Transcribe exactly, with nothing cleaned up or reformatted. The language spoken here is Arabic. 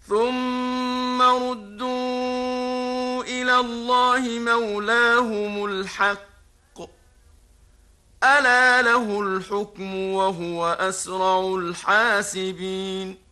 ثم ردوا إلى الله مولاهم الحق ألا له الحكم وهو أسرع الحاسبين.